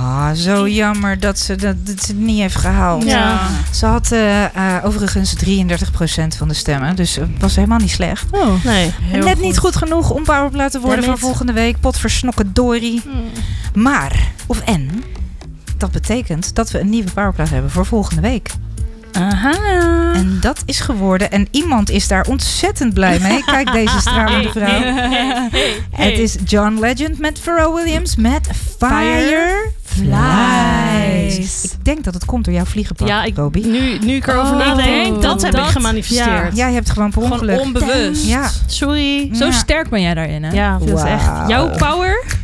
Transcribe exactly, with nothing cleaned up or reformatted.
Ah, zo jammer dat ze, dat, dat ze het niet heeft gehaald. Ja. Ze had uh, uh, overigens drieëndertig procent van de stemmen. Dus het was helemaal niet slecht. Oh, nee. En net goed. niet goed genoeg om powerplay te worden voor volgende week. Potversnokken Dory. Hmm. Maar, of en, dat betekent dat we een nieuwe powerplay hebben voor volgende week. Aha. En dat is geworden. En iemand is daar ontzettend blij mee. Kijk deze stralende vrouw. Hey, hey, hey, hey. Het is John Legend met Pharrell Williams met Fire Flies. Ik denk dat het komt door jouw vliegenpak, ja, ik, Robbie. Nu, nu ik erover oh, nadenk, dat, dat heb ik gemanifesteerd. Ja, jij hebt gewoon per ongeluk. Gewoon onbewust. Ja. Sorry. Zo ja. sterk ben jij daarin, hè? Ja, dat wow. is echt. Jouw power